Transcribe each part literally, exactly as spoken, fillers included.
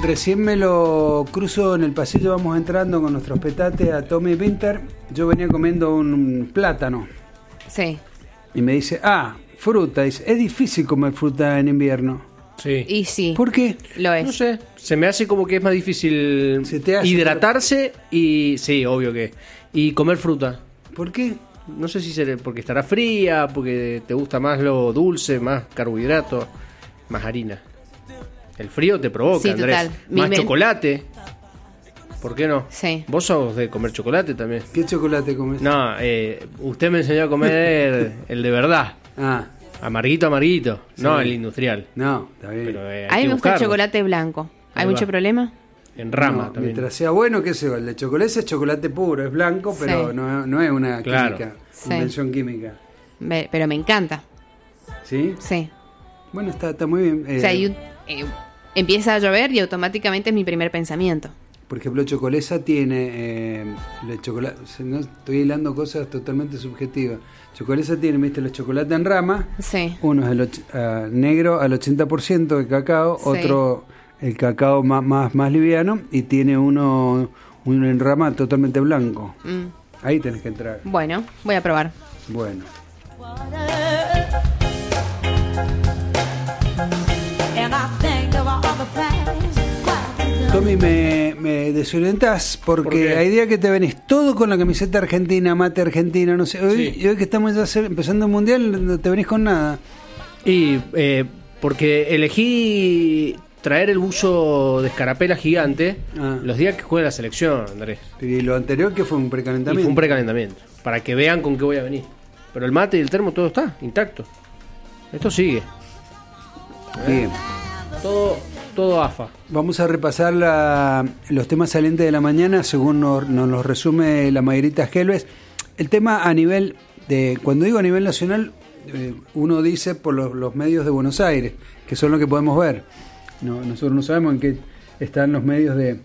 recién me lo cruzo en el pasillo, vamos entrando con nuestros petates a Tommy Winter. Yo venía comiendo un plátano. Sí. Y me dice, ah, fruta. Dice, es difícil comer fruta en invierno. Sí. Y sí. ¿Por qué? Lo es. No sé, se me hace como que es más difícil Se te hace, hidratarse y... Sí, obvio que... Y comer fruta. ¿Por qué? No sé si será porque estará fría, porque te gusta más lo dulce, más carbohidrato, más harina. El frío te provoca, Sí, Andrés. total. Más Mi men- chocolate. ¿Por qué no? Sí. ¿Vos sos de comer chocolate también? ¿Qué chocolate comes? No, eh, usted me enseñó a comer el de verdad. Ah, Amarguito, amarguito. No Sí. el industrial. no, está bien. Pero, eh, hay A mí que me gusta el buscarlo. chocolate blanco. ¿Hay Ahí mucho va. problema? En rama No, también. mientras sea bueno, qué sé yo, el de chocolate es chocolate puro, es blanco, pero Sí. no, no es una Claro. química, Sí. invención química. Me- pero me encanta. ¿Sí? Sí. Bueno, está, está muy bien. Eh, O sea, hay un- eh, empieza a llover y automáticamente es mi primer pensamiento. Por ejemplo, Chocolesa tiene... Eh, el chocolate, no estoy hilando cosas totalmente subjetivas. Chocolesa tiene, viste, los chocolates en rama. Sí. Uno es el och- ah, negro al ochenta por ciento de cacao, Sí. otro el cacao más, más, más liviano, y tiene uno, uno en rama totalmente blanco. Mm. Ahí tenés que entrar. Bueno, voy a probar. Bueno. Tommy, me, me desorientás porque ¿Por qué? hay días que te venís todo con la camiseta argentina, mate argentina, no sé. Hoy, Sí. y hoy que estamos ya hacer- empezando el mundial, no te venís con nada. Y eh, porque elegí traer el buzo de escarapela gigante Ah. los días que juega la selección, Andrés. Y lo anterior que fue un Y precalentamiento. fue un precalentamiento. Para que vean con qué voy a venir. Pero el mate y el termo todo está intacto. Esto sigue. Bien. Todo, todo A F A. Vamos a repasar la- los temas salientes de la mañana según nos, nos los resume la Mayrita Gelbes. El tema a nivel de, cuando digo a nivel nacional, eh, uno dice por los, los medios de Buenos Aires, que son los que podemos ver. No, nosotros no sabemos en qué están los medios de,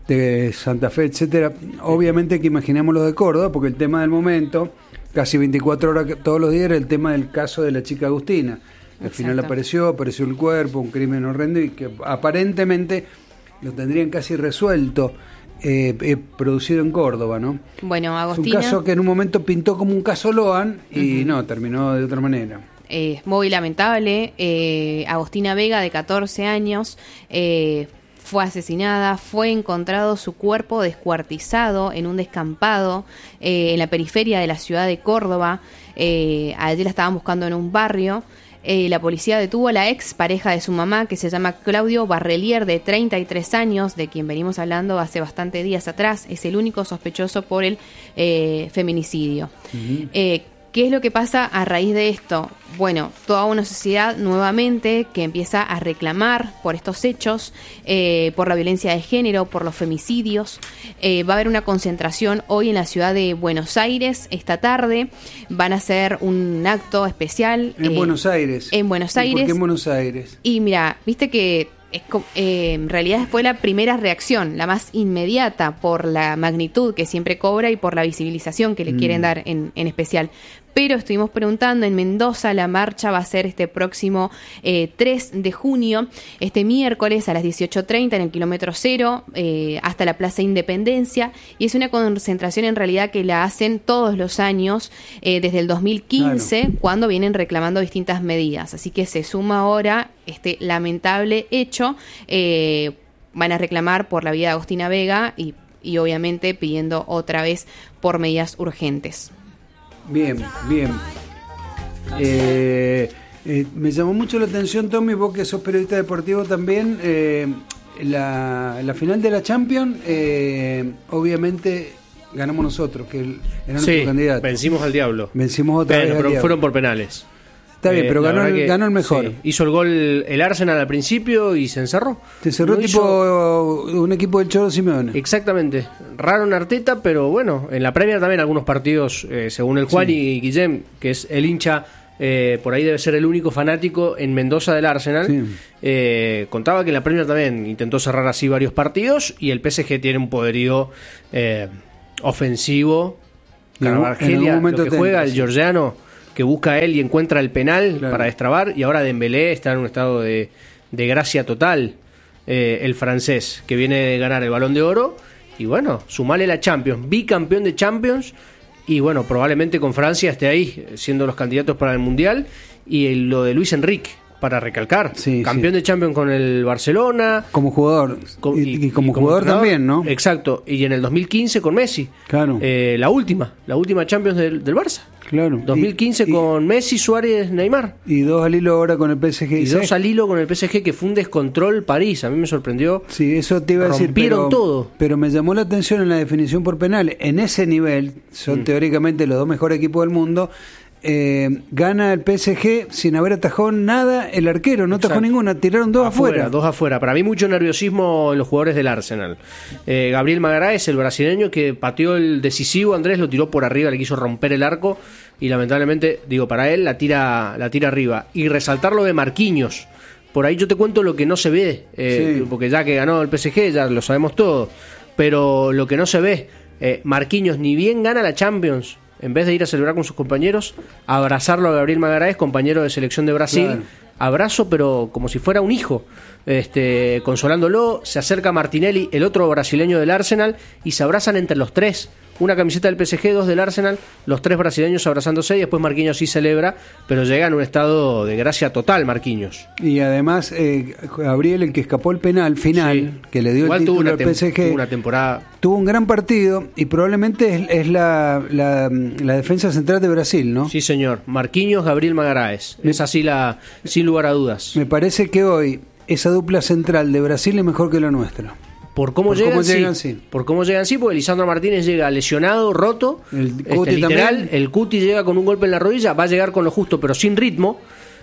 de Santa Fe, etcétera. Obviamente que imaginamos los de Córdoba, porque el tema del momento, casi veinticuatro horas que- todos los días, era el tema del caso de la chica Agustina. Al final Exacto. apareció, apareció el cuerpo, un crimen horrendo y que aparentemente lo tendrían casi resuelto, eh, eh, producido en Córdoba, ¿no? Bueno, Es un Agostina, caso que en un momento pintó como un caso Loan y no, terminó de otra manera. eh, muy lamentable. Eh, Agostina Vega, de catorce años, eh, fue asesinada, fue encontrado su cuerpo descuartizado en un descampado eh, en la periferia de la ciudad de Córdoba. Eh, allí la estaban buscando en un barrio. Eh, la policía detuvo a la ex pareja de su mamá, que se llama Claudio Barrelier, de treinta y tres años, de quien venimos hablando hace bastante días atrás. Es el único sospechoso por el eh, feminicidio. Eh, ¿Qué es lo que pasa a raíz de esto? Bueno, toda una sociedad nuevamente que empieza a reclamar por estos hechos, eh, por la violencia de género, por los femicidios. Eh, va a haber una concentración hoy en la ciudad de Buenos Aires esta tarde. Van a hacer un acto especial. En eh, Buenos Aires. En Buenos ¿Y por Aires. qué en Buenos Aires? Y mira, viste que es co- eh, en realidad fue la primera reacción, la más inmediata por la magnitud que siempre cobra y por la visibilización que le quieren dar en, en especial. Pero estuvimos preguntando, en Mendoza la marcha va a ser este próximo eh, tres de junio, este miércoles a las dieciocho treinta en el kilómetro cero, eh, hasta la Plaza Independencia, y es una concentración en realidad que la hacen todos los años eh, desde el dos mil quince, Claro. cuando vienen reclamando distintas medidas. Así que se suma ahora este lamentable hecho. Eh, van a reclamar por la vida de Agostina Vega y, y obviamente pidiendo otra vez por medidas urgentes. Bien, bien. Eh, eh, me llamó mucho la atención, Tommy, vos que sos periodista deportivo también. eh, la, la final de la Champions, eh, obviamente ganamos nosotros, que el- era nuestro Sí, candidato. vencimos al diablo. Vencimos otra Bueno, vez. al pero Diablo. fueron por penales. Está bien, Eh, pero la ganó verdad el, que- ganó el mejor. sí, hizo el gol el Arsenal al principio y se encerró. Se cerró Lo tipo hizo- un equipo del Cholo Simeone. Exactamente. Raro en Arteta, pero bueno, en la Premier también algunos partidos, eh, según el Juan Sí. y Guillem, que es el hincha, eh, por ahí debe ser el único fanático en Mendoza del Arsenal, Sí. eh, contaba que en la Premier también intentó cerrar así varios partidos y el P S G tiene un poderío eh, ofensivo. En algún- en Carvajal, algún momento lo que tenta, juega el sí. georgiano, que busca a él y encuentra el penal Claro. para destrabar, y ahora Dembélé está en un estado de, de gracia total. eh, el francés, que viene de ganar el Balón de Oro, y bueno, sumale la Champions, bicampeón de Champions, y bueno, probablemente con Francia esté ahí, siendo los candidatos para el Mundial, y el, lo de Luis Enrique, para recalcar, sí, campeón sí. de Champions con el Barcelona. Como jugador, con, y, y, y como, como jugador también, ¿no? Exacto, y en el dos mil quince con Messi. Claro. Eh, la última, la última Champions del, del Barça. Claro. dos mil quince y, con y, Messi, Suárez, Neymar. Y dos al hilo ahora con el P S G. Y dos al hilo con el P S G, que fue un descontrol París. A mí me sorprendió. Sí, eso te iba a decir. Rompieron todo. Pero me llamó la atención en la definición por penales. En ese nivel, son mm. teóricamente los dos mejores equipos del mundo. Eh, gana el P S G sin haber atajado nada el arquero, no atajó ninguna, tiraron dos afuera, afuera. Dos afuera. Para mí mucho nerviosismo en los jugadores del Arsenal. Eh, Gabriel Magalhães, el brasileño que pateó el decisivo, Andrés lo tiró por arriba, le quiso romper el arco y lamentablemente, digo, para él la tira, la tira arriba. Y resaltar lo de Marquinhos. Por ahí yo te cuento lo que no se ve, eh, sí. porque ya que ganó el P S G ya lo sabemos todo, pero lo que no se ve, eh, Marquinhos ni bien gana la Champions, en vez de ir a celebrar con sus compañeros, abrazarlo a Gabriel Magalhães, compañero de selección de Brasil, claro. abrazo, pero como si fuera un hijo, este, consolándolo. Se acerca Martinelli, el otro brasileño del Arsenal, y se abrazan entre los tres. Una camiseta del P S G, dos del Arsenal, los tres brasileños abrazándose, y después Marquinhos sí celebra, pero llega en un estado de gracia total Marquinhos. Y además, eh, Gabriel, el que escapó el penal final, sí. que le dio Igual el título al P S G, tuvo una temporada... tuvo un gran partido, y probablemente es, es la, la, la defensa central de Brasil, ¿no? Sí, señor. Marquinhos, Gabriel Magalhães. Es así, la, sin lugar a dudas. Me parece que hoy esa dupla central de Brasil es mejor que la nuestra. Por cómo, por llegan, cómo llegan, sí. sí. Por cómo llegan, sí, porque Lisandro Martínez llega lesionado, roto. El este, Cuti literal, también. El Cuti llega con un golpe en la rodilla, va a llegar con lo justo, pero sin ritmo.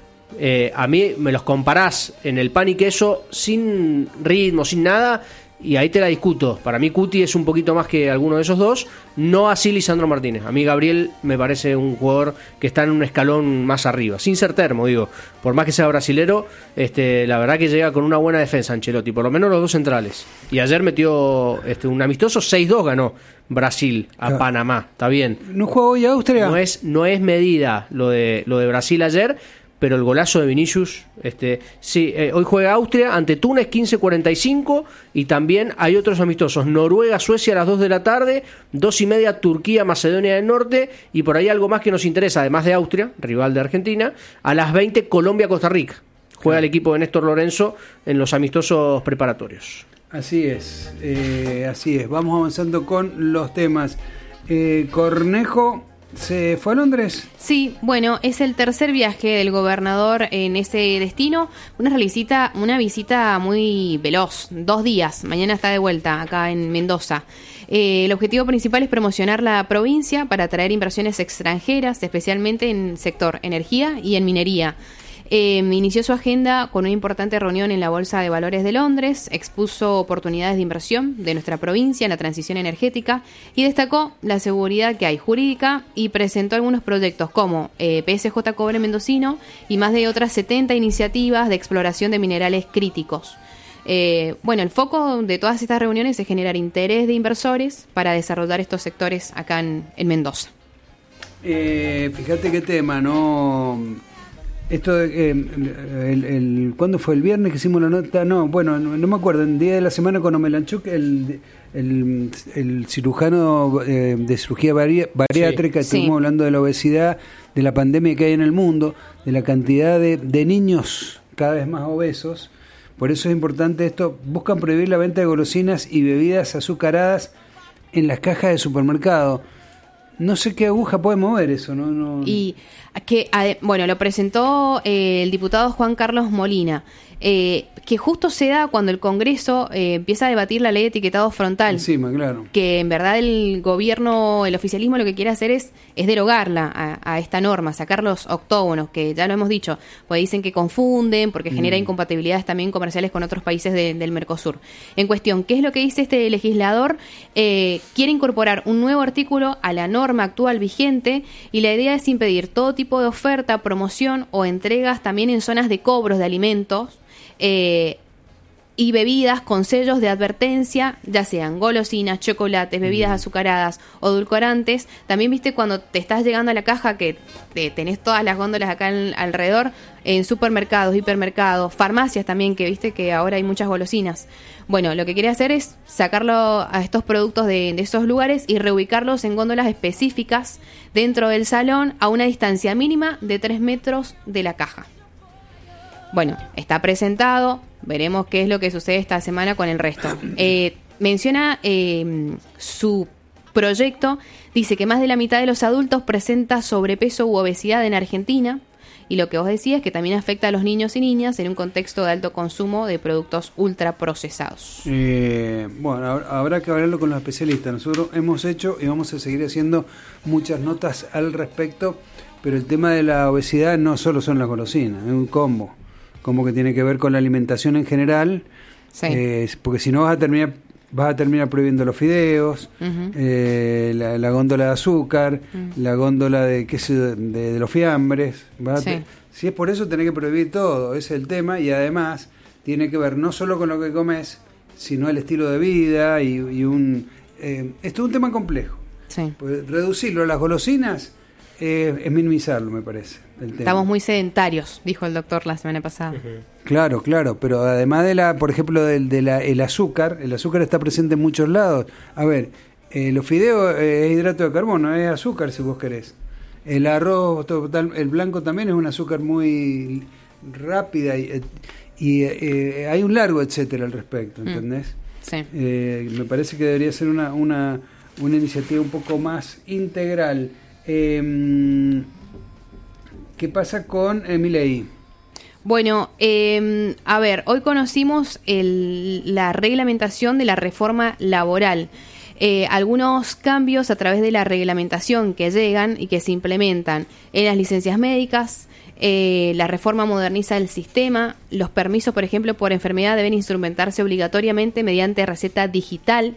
Eh, a mí me los comparás en el pan y queso, sin ritmo, sin nada, y ahí te la discuto. Para mí Cuti es un poquito más que alguno de esos dos, no así Lisandro Martínez. A mí Gabriel me parece un jugador que está en un escalón más arriba, sin ser termo, digo. Por más que sea brasilero, este, la verdad que llega con una buena defensa Ancelotti, por lo menos los dos centrales. Y ayer metió este, un amistoso, seis dos ganó Brasil a claro. Panamá, está bien. ¿No jugó hoy Austria? No es, no es medida lo de, lo de Brasil ayer, pero el golazo de Vinicius, este, sí, eh, hoy juega Austria ante Túnez quince cuarenta y cinco, y también hay otros amistosos, Noruega, Suecia a las dos de la tarde, dos y media Turquía, Macedonia del Norte, y por ahí algo más que nos interesa, además de Austria, rival de Argentina, a las veinte Colombia, Costa Rica. Juega claro. el equipo de Néstor Lorenzo en los amistosos preparatorios. Así es, eh, así es. Vamos avanzando con los temas. Eh, Cornejo... ¿Se fue a Londres? Sí, bueno, es el tercer viaje del gobernador en ese destino. Una visita, una visita muy veloz, dos días. Mañana está de vuelta acá en Mendoza. Eh, el objetivo principal es promocionar la provincia para atraer inversiones extranjeras, especialmente en sector energía y en minería. Eh, inició su agenda con una importante reunión en la Bolsa de Valores de Londres, expuso oportunidades de inversión de nuestra provincia en la transición energética y destacó la seguridad que hay jurídica y presentó algunos proyectos como eh, P S J Cobre Mendocino y más de otras setenta iniciativas de exploración de minerales críticos. Eh, bueno, el foco de todas estas reuniones es generar interés de inversores para desarrollar estos sectores acá en, en Mendoza. Eh, fíjate qué tema, ¿no? Esto, eh, el, el, ¿cuándo fue? ¿El viernes que hicimos la nota? No, bueno, no, no me acuerdo. En día de la semana con Omelanchuk, el, el, el cirujano eh, de cirugía bari- bariátrica, sí, estuvimos sí. hablando de la obesidad, de la pandemia que hay en el mundo, de la cantidad de, de niños cada vez más obesos. Por eso es importante esto. Buscan prohibir la venta de golosinas y bebidas azucaradas en las cajas de supermercado. No sé qué aguja puede mover eso, ¿no? no... Y que, bueno, lo presentó eh, el diputado Juan Carlos Molina, eh, que justo se da cuando el Congreso eh, empieza a debatir la ley de etiquetado frontal. Encima, claro. Que en verdad el gobierno, el oficialismo lo que quiere hacer es, es derogarla a, a esta norma, sacar los octógonos, que ya lo hemos dicho, pues dicen que confunden, porque genera mm. incompatibilidades también comerciales con otros países de, del Mercosur. En cuestión, ¿qué es lo que dice este legislador? Eh, quiere incorporar un nuevo artículo a la norma actual vigente y la idea es impedir todo tipo de oferta, promoción o entregas también en zonas de cobros de alimentos, eh, y bebidas con sellos de advertencia, ya sean golosinas, chocolates, bebidas azucaradas o edulcorantes. También viste cuando te estás llegando a la caja que te, tenés todas las góndolas acá en, alrededor, en supermercados, hipermercados, farmacias también, que viste que ahora hay muchas golosinas. Bueno, lo que quiere hacer es sacarlo a estos productos de, de esos lugares y reubicarlos en góndolas específicas dentro del salón a una distancia mínima de tres metros de la caja. Bueno, está presentado, veremos qué es lo que sucede esta semana con el resto. Eh, menciona eh, su proyecto, dice que más de la mitad de los adultos presenta sobrepeso u obesidad en Argentina, y lo que vos decías es que también afecta a los niños y niñas en un contexto de alto consumo de productos ultraprocesados. Eh, bueno, habrá que hablarlo con los especialistas. Nosotros hemos hecho y vamos a seguir haciendo muchas notas al respecto, pero el tema de la obesidad no solo son las golosinas, es un combo. Como que tiene que ver con la alimentación en general, sí. eh, porque si no vas a terminar vas a terminar prohibiendo los fideos, uh-huh. eh, la, la góndola de azúcar, uh-huh. la góndola de qué sé, de, de los fiambres. Vas sí. a te, si es por eso tenés que prohibir todo, ese es el tema, y además tiene que ver no solo con lo que comes, sino el estilo de vida y, y un eh, esto es un tema complejo. Sí. Pues reducirlo a las golosinas eh, es minimizarlo, me parece. El tema. Estamos muy sedentarios, dijo el doctor la semana pasada. Uh-huh. Claro, claro, pero además de la, por ejemplo, del de la, el azúcar, el azúcar está presente en muchos lados. A ver, eh, los fideos eh, es hidrato de carbono, es azúcar si vos querés. El arroz, total, el blanco también es un azúcar muy rápida y, y eh, hay un largo etcétera al respecto, ¿entendés? Mm, sí. Eh, me parece que debería ser una, una, una iniciativa un poco más integral. Eh, ¿Qué pasa con eh, Milei? Bueno, eh, a ver, hoy conocimos el, la reglamentación de la reforma laboral. Eh, algunos cambios a través de la reglamentación que llegan y que se implementan en las licencias médicas. Eh, la reforma moderniza el sistema. Los permisos, por ejemplo, por enfermedad deben instrumentarse obligatoriamente mediante receta digital.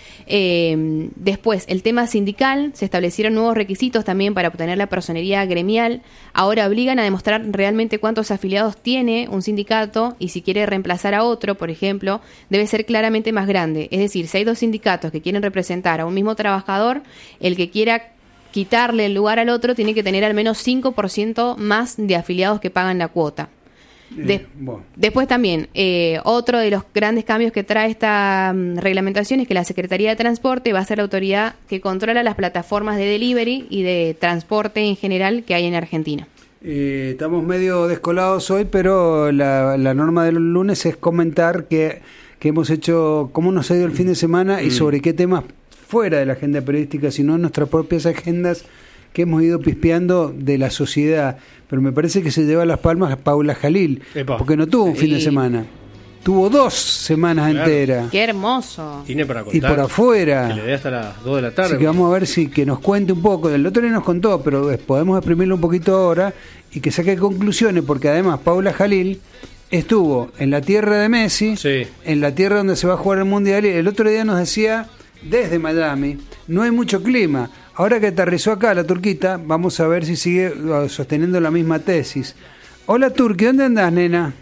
Eh, después, el tema sindical, se establecieron nuevos requisitos también para obtener la personería gremial. Ahora obligan a demostrar realmente cuántos afiliados tiene un sindicato y si quiere reemplazar a otro, por ejemplo, debe ser claramente más grande. Es decir, si hay dos sindicatos que quieren representar a un mismo trabajador, el que quiera quitarle el lugar al otro tiene que tener al menos cinco por ciento más de afiliados que pagan la cuota. De, eh, bueno. Después también, eh, otro de los grandes cambios que trae esta um, reglamentación es que la Secretaría de Transporte va a ser la autoridad que controla las plataformas de delivery y de transporte en general que hay en Argentina. Eh, estamos medio descolados hoy, pero la, la norma de los lunes es comentar que, que hemos hecho, cómo nos ha ido el fin de semana mm. y sobre qué temas fuera de la agenda periodística, sino en nuestras propias agendas que hemos ido pispeando de la sociedad. Pero me parece que se lleva las palmas a Paula Jalil, Epa. porque no tuvo un fin y... de semana, tuvo dos semanas claro. enteras. ¡Qué hermoso! Tiene para contar. Y por afuera. Que le dé hasta las dos de la tarde. Así que vamos a ver si que nos cuente un poco. El otro día nos contó, pero podemos exprimirlo un poquito ahora y que saque conclusiones, porque además Paula Jalil estuvo en la tierra de Messi, sí. en la tierra donde se va a jugar el Mundial, y el otro día nos decía, desde Miami, no hay mucho clima. Ahora que aterrizó acá la turquita, vamos a ver si sigue sosteniendo la misma tesis. Hola Turqui, ¿dónde andás, nena?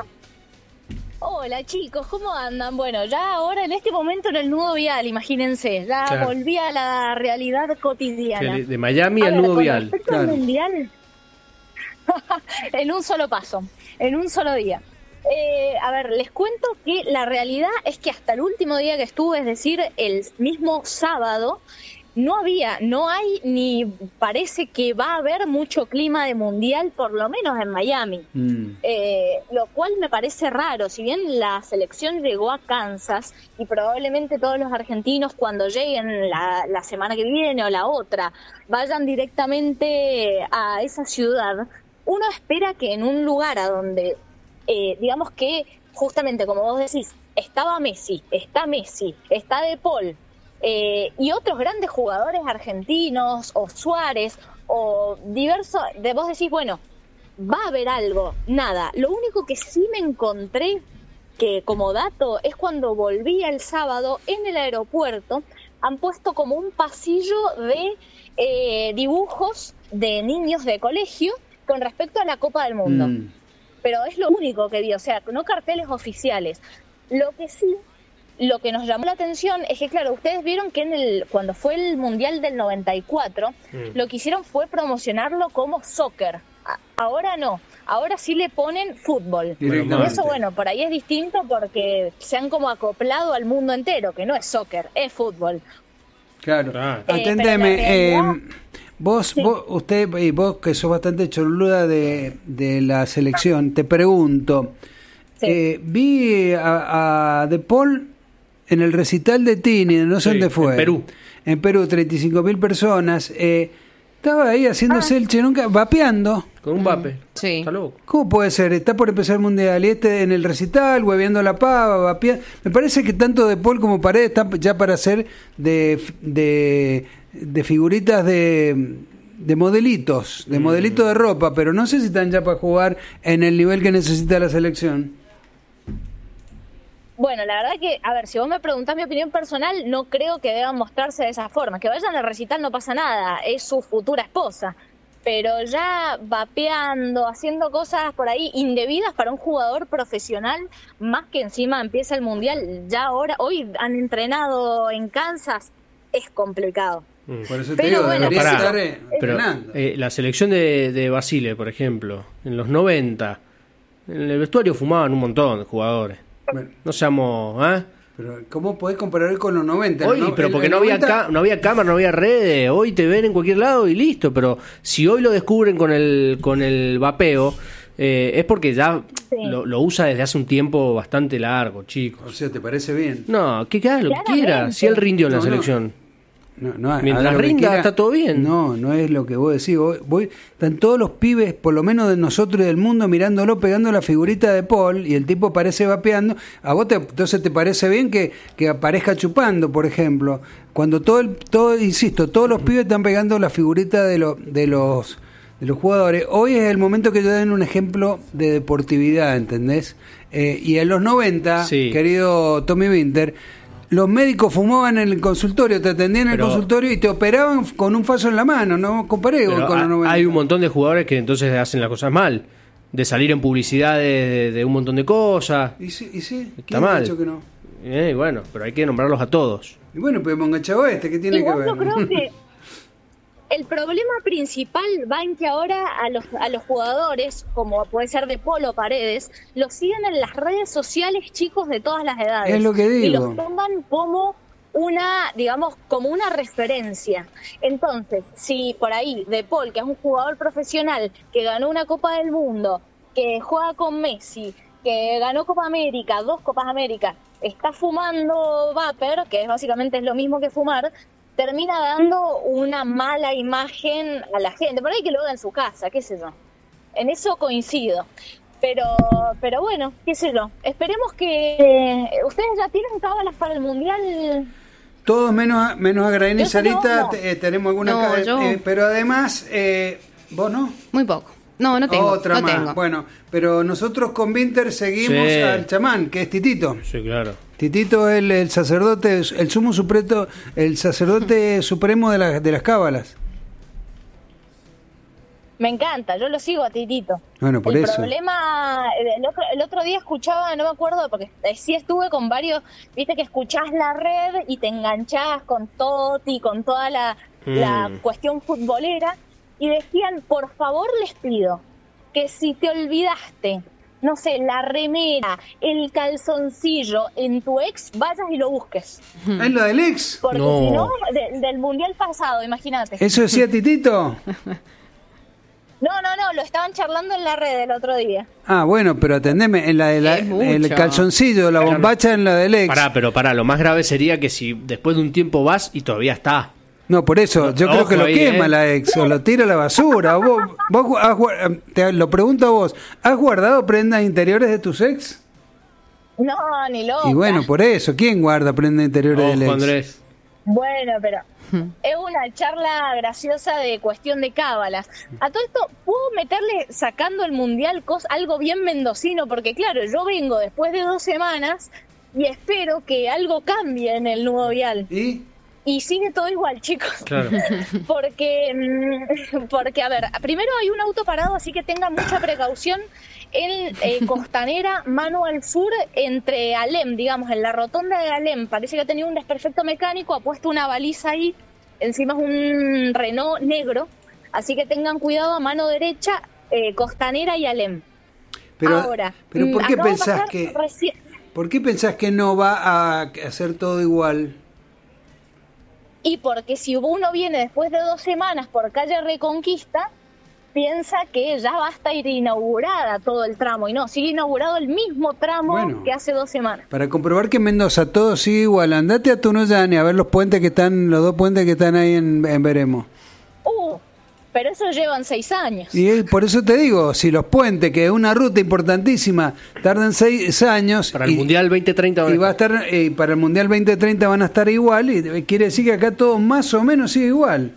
Hola chicos, ¿cómo andan? Bueno, ya ahora en este momento en el nudo vial, imagínense, ya claro. volví a la realidad cotidiana. De Miami a al ver, nudo vial. Claro. Mundial, en un solo paso, en un solo día. Eh, a ver, les cuento que la realidad es que hasta el último día que estuve, es decir, el mismo sábado, no había, no hay ni parece que va a haber mucho clima de mundial, por lo menos en Miami, mm. eh, lo cual me parece raro. Si bien la selección llegó a Kansas y probablemente todos los argentinos cuando lleguen la, la semana que viene o la otra vayan directamente a esa ciudad, uno espera que en un lugar a donde, eh, digamos que justamente como vos decís, estaba Messi, está Messi, está De Paul, Eh, y otros grandes jugadores argentinos, o Suárez, o diversos, de vos decís, bueno, va a haber algo, nada. Lo único que sí me encontré, que como dato, es cuando volví el sábado en el aeropuerto, han puesto como un pasillo de eh, dibujos de niños de colegio con respecto a la Copa del Mundo. Mm. Pero es lo único que vi, o sea, no carteles oficiales. Lo que sí, lo que nos llamó la atención es que, claro, ustedes vieron que en el cuando fue el Mundial del noventa y cuatro, mm. lo que hicieron fue promocionarlo como soccer. A- ahora no, ahora sí le ponen fútbol. Y eso, bueno, por ahí es distinto porque se han como acoplado al mundo entero, que no es soccer, es fútbol. Claro, eh, atendeme, realidad... eh, vos, sí. vos, usted y vos que sos bastante choluda de, de la selección, te pregunto, sí. eh, vi a, a De Paul en el recital de Tini, no sé sí, dónde fue. En Perú. En Perú, treinta y cinco mil personas, eh, estaba ahí haciéndose ah. el chenunca, vapeando. Con un vape. Sí. Está loco. ¿Cómo puede ser? Está por empezar el mundial y este en el recital, hueveando la pava, vapeando. Me parece que tanto De Paul como Paredes están ya para hacer de, de, de figuritas de, de modelitos, de mm. modelitos de ropa, pero no sé si están ya para jugar en el nivel que necesita la selección. Bueno, la verdad que, a ver, si vos me preguntás mi opinión personal, no creo que deban mostrarse de esa forma. Que vayan al recital no pasa nada, es su futura esposa. Pero ya vapeando, haciendo cosas por ahí indebidas para un jugador profesional, más que encima empieza el Mundial, ya ahora, hoy han entrenado en Kansas, es complicado. Mm. Por eso te pero digo, bueno, debería pará, estar eh, pero, eh, la selección de, de Basile, por ejemplo, en los noventa, en el vestuario fumaban un montón de jugadores. Bueno, no seamos, ¿eh? Pero ¿cómo podés comparar hoy con los noventa? Hoy, ¿no? pero el, porque el no noventa... había ca- no había cámara, no había redes. Hoy te ven en cualquier lado y listo. Pero si hoy lo descubren con el con el vapeo, eh, es porque ya sí. lo, lo usa desde hace un tiempo bastante largo, chicos. O sea, ¿te parece bien? No, que haga lo que quiera. Si él rindió en no, la selección. No. No, no, mientras rinda quiera, está todo bien. No, no es lo que vos decís. Voy, voy, están todos los pibes, por lo menos de nosotros y del mundo, mirándolo, pegando la figurita de Paul, y el tipo parece vapeando. A vos te, entonces te parece bien que, que aparezca chupando, por ejemplo. Cuando todo, el, todo insisto, todos los pibes están pegando la figurita de, lo, de los de los jugadores. Hoy es el momento que yo den un ejemplo de deportividad, ¿entendés? Eh, y en los noventa, sí. querido Tommy Winter, los médicos fumaban en el consultorio, te atendían en pero, el consultorio y te operaban con un faso en la mano, no comparé con los noventa. Hay un montón de jugadores que entonces hacen las cosas mal, de salir en publicidad de, de un montón de cosas. ¿Y sí? ¿Y sí? Está mal. Ha dicho que no? Eh, bueno, pero hay que nombrarlos a todos. Y bueno, pero Mongachavo este, ¿qué tiene Igual que ver? Yo creo que el problema principal va en que ahora a los a los jugadores, como puede ser De Paul o Paredes, los siguen en las redes sociales chicos de todas las edades. Es lo que digo. Y los toman como una, digamos, como una referencia. Entonces, si por ahí De Paul, que es un jugador profesional, que ganó una Copa del Mundo, que juega con Messi, que ganó Copa América, dos Copas América, está fumando vapor, que es básicamente es lo mismo que fumar, termina dando una mala imagen a la gente. Por ahí que lo haga en su casa, qué sé yo. En eso coincido. Pero pero bueno, qué sé yo. Esperemos que... Eh, ¿ustedes ya tienen cábalas para el Mundial? Todos menos, menos a Grain y Sarita, no. eh, tenemos alguna... No, ca- yo... eh, pero además, eh, ¿vos no? Muy poco. No, no tengo. Otra no más. Tengo. Bueno, pero nosotros con Winter seguimos sí. al chamán, que es Titito. Sí, claro. Titito es el, el sacerdote, el sumo supreto, el sacerdote supremo de, la, de las cábalas. Me encanta, yo lo sigo a Titito. Bueno, por el eso. El problema, el otro, el otro día escuchaba, no me acuerdo, porque sí estuve con varios, viste que escuchás la red y te enganchás con Totti, con toda la, mm. la cuestión futbolera, y decían, por favor les pido, que si te olvidaste, no sé, la remera, el calzoncillo en tu ex, vayas y lo busques. ¿Es lo del ex? Porque no. si no, de, del mundial pasado, imagínate. ¿Eso decía Titito? No, no, no, lo estaban charlando en la red el otro día. Ah, bueno, pero atendeme, en la de la, el calzoncillo, la bombacha en la del ex. Pará, pero pará, lo más grave sería que si después de un tiempo vas y todavía está. No, por eso, yo creo que lo ahí, quema eh. la ex, o lo tira a la basura. O vos, vos has, te lo pregunto a vos, ¿has guardado prendas interiores de tus ex? No, ni loca. Y bueno, por eso, ¿quién guarda prendas interiores Ojo, del ex? Andrés. Bueno, pero es una charla graciosa de cuestión de cábalas. A todo esto, ¿puedo meterle, sacando el mundial, cos, algo bien mendocino? Porque claro, yo vengo después de dos semanas y espero que algo cambie en el nuevo vial. ¿Y? Y sigue todo igual, chicos. Claro. Porque, mm, porque, a ver, primero hay un auto parado, así que tengan mucha precaución en eh, Costanera, mano al sur, entre Alem, digamos, en la rotonda de Alem. Parece que ha tenido un desperfecto mecánico, ha puesto una baliza ahí, encima es un Renault negro, así que tengan cuidado a mano derecha, eh, Costanera y Alem. Pero, Ahora, pero ¿por qué acabo de pensás pasar que reci- ¿por qué pensás que no va a hacer todo igual? Y porque si uno viene después de dos semanas por calle Reconquista, piensa que ya va a estar inaugurada todo el tramo. Y no, sigue inaugurado el mismo tramo Bueno. que hace dos semanas. Para comprobar que en Mendoza todo sigue igual, andate a Tunuyán y a ver los puentes que están, los dos puentes que están ahí en, en Veremos. Uh, pero eso llevan seis años. Y es- por eso te digo, si los puentes, que es una ruta importantísima, tardan seis años... Para el y- Mundial veinte treinta van a Y va a estar. estar, eh, para el Mundial veinte treinta van a estar igual, y quiere decir que acá todo más o menos sigue igual.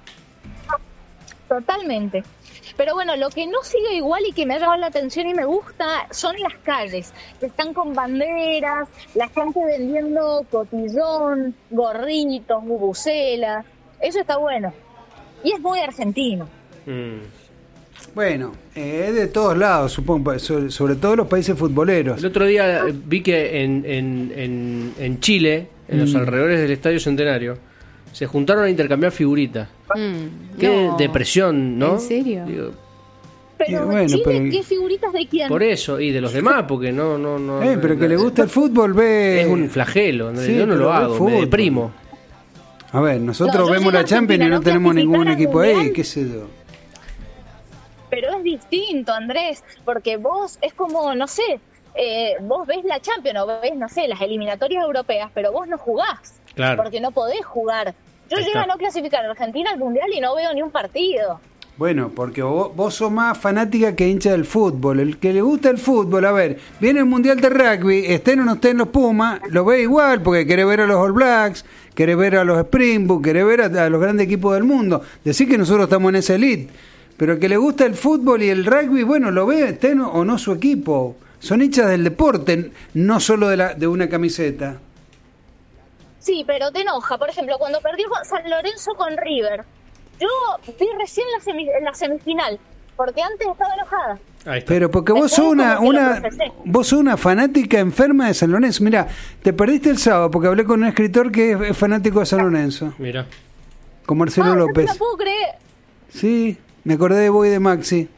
Totalmente. Pero bueno, lo que no sigue igual y que me ha llamado la atención y me gusta son las calles, que están con banderas, la gente vendiendo cotillón, gorritos, bubucelas. Eso está bueno. Y es muy argentino. Mm. Bueno, eh, es de todos lados, supongo, sobre, sobre todo los países futboleros. El otro día eh, vi que en, en, en, en Chile, en los Mm. alrededores del Estadio Centenario, se juntaron a intercambiar figuritas. Mm, Qué no. depresión, ¿no? ¿En serio? Digo, Pero Y bueno, Chile, pero- ¿qué figuritas de quién? por eso, y de los demás, porque no... no, no Eh, pero que le gusta el fútbol, ve... Es un flagelo, Sí, yo no pero lo ve hago, fútbol. me deprimo. A ver, nosotros No, yo vemos llego a la Champions y Argentina, no no tenemos ningún clasificar al equipo ahí, Mundial. qué sé yo. Pero es distinto, Andrés, porque vos es como, no sé, eh, vos ves la Champions o ves, no sé, las eliminatorias europeas, pero vos no jugás, Claro. porque no podés jugar. Yo Ahí llego está. a no clasificar a Argentina al Mundial y no veo ni un partido. Bueno, porque vos, vos sos más fanática que hincha del fútbol. El que le gusta el fútbol, a ver, viene el Mundial de Rugby, estén o no estén los Pumas, lo ve igual porque quiere ver a los All Blacks, quiere ver a los Springboks, quiere ver a, a los grandes equipos del mundo. Decir que nosotros estamos en esa elite. Pero el que le gusta el fútbol y el rugby, bueno, lo ve, estén o no su equipo. Son hinchas del deporte, no solo de, la, de una camiseta. Sí, pero te enoja. Por ejemplo, cuando perdió con San Lorenzo con River, yo vi recién la, semi- la semifinal, porque antes estaba enojada. Ahí está. Pero porque vos Después sos una, como que lo una procesé. vos sos una fanática enferma de San Lorenzo. Mira, te perdiste el sábado porque hablé con un escritor que es, es fanático de San Lorenzo, Mira. con Marcelo Ah, no te López. lo puedo creer. Sí, me acordé de vos y de Maxi.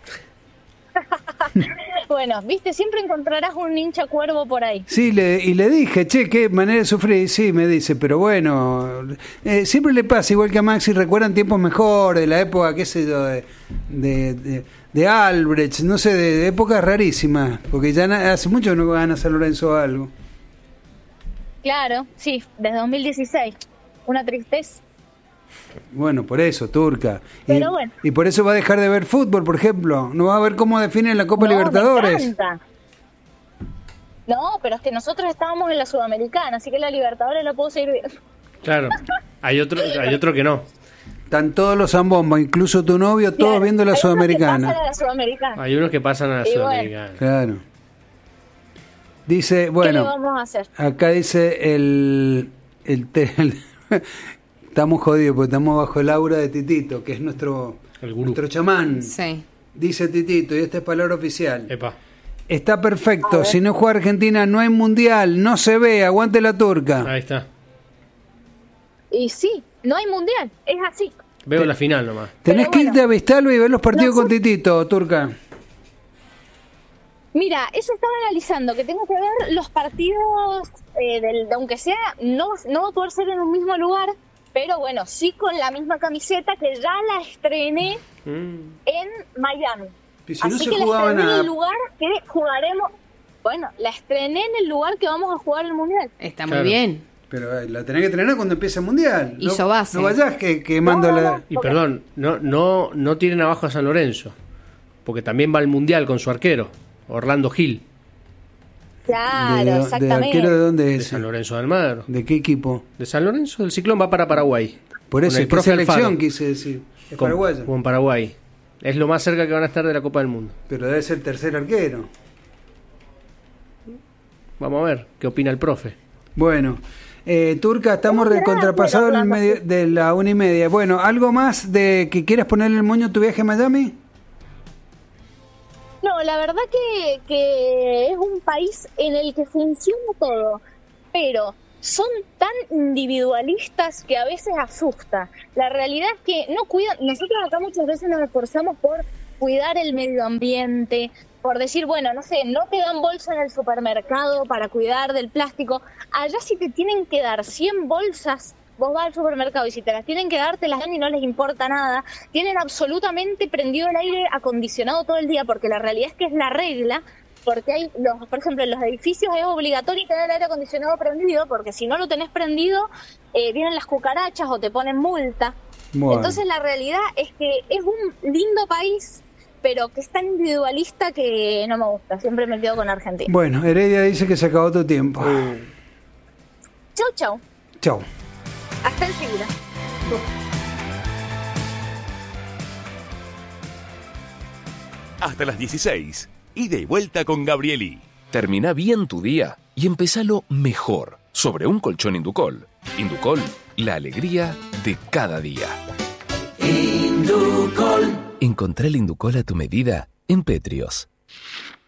Bueno, viste, siempre encontrarás un hincha cuervo por ahí. Sí, le, y le dije, che, qué manera de sufrir. Sí, me dice, pero bueno, eh, siempre le pasa, igual que a Maxi, recuerdan tiempos mejores, de la época, qué sé yo, de, de, de, de Albrecht, no sé, de, de épocas rarísimas, porque ya na- hace mucho que no gana San Lorenzo algo. Claro, sí, desde dos mil dieciséis. Una tristeza. Bueno, por eso, Turca. Y, Pero bueno. y por eso va a dejar de ver fútbol, por ejemplo. No va a ver cómo definen la Copa No, Libertadores. me encanta. No, pero es que nosotros estábamos en la Sudamericana, así que la Libertadores la puedo seguir viendo. Claro. Hay otro, hay otro que no. Están todos los zambomba, incluso tu novio, todos Claro, viendo la hay unos que Sudamericana. pasan a la Sudamericana. Hay unos que pasan a la Y bueno. Sudamericana. Claro. Dice, ¿Qué le bueno, vamos a hacer? acá dice el... el, te- el- estamos jodidos porque estamos bajo el aura de Titito, que es nuestro, El gurú. nuestro chamán. Sí. Dice Titito, y esta es palabra oficial. Epa. Está perfecto, si no juega Argentina no hay mundial, no se ve, aguante la turca. Ahí está. Y sí, no hay mundial, es así. Veo la final nomás. Tenés Pero que bueno, irte a Vistalba y ver los partidos con nosotros- Titito, turca. Mira, eso estaba analizando, que tengo que ver los partidos, eh, del, de, aunque sea, no, no va a poder ser en un mismo lugar, pero bueno, sí con la misma camiseta que ya la estrené Mm. en Miami. Y si no Así se que la jugaba estrené en nada. el lugar que jugaremos, bueno, la estrené en el lugar que vamos a jugar el Mundial. Está Claro. muy bien. Pero eh, la tenés que entrenar cuando empiece el mundial. Hizo no, base. No vayas que, quemando No, no, la... no. Y perdón, no, no, no tienen abajo a San Lorenzo. Porque también va al Mundial con su arquero, Orlando Gil, Claro, de, de exactamente. arquero de dónde de es? San Lorenzo de Almagro. ¿De qué equipo? De San Lorenzo, el Ciclón va para Paraguay. Por Con eso, el ¿qué profe selección Alfaro. quise decir? Es Con- paraguaya. Con Paraguay. Es lo más cerca que van a estar de la Copa del Mundo. Pero debe ser tercer arquero. Vamos a ver qué opina el profe. Bueno, eh, Turca, estamos de contrapasado del medio, de la una y media. Bueno, ¿algo más de que quieras ponerle el moño a tu viaje a Miami? No, la verdad que, que es un país en el que funciona todo, pero son tan individualistas que a veces asusta. La realidad es que no cuidan, nosotros acá muchas veces nos esforzamos por cuidar el medio ambiente, por decir, bueno, no sé, no te dan bolsa en el supermercado para cuidar del plástico. Allá si te tienen que dar cien bolsas, vos vas al supermercado y si te las tienen que dar, te las dan y no les importa nada. Tienen absolutamente prendido el aire acondicionado todo el día, porque la realidad es que es la regla, porque hay, los, por ejemplo, en los edificios es obligatorio tener el aire acondicionado prendido, porque si no lo tenés prendido, eh, vienen las cucarachas o te ponen multa. Bueno. Entonces la realidad es que es un lindo país, pero que es tan individualista que no me gusta. Siempre me quedo con Argentina. Bueno, Heredia dice que se acabó tu tiempo. Uh. Chau, chau. Chau. Hasta enseguida. Hasta las dieciséis. Ida y vuelta con Gabrieli. Termina bien tu día y empezalo mejor sobre un colchón Inducol. Inducol, la alegría de cada día. Inducol. Encontrá el Inducol a tu medida en Petrios.